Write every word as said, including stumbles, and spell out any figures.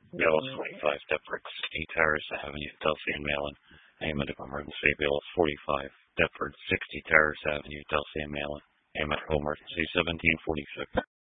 BLS twenty-five, Deptford, sixty Terrace Avenue, Delsey and Malin. Aim at emergency. B L S forty-five, Deptford, sixty Terrace Avenue, Delsey and Malin. Aim at emergency seventeen forty-six.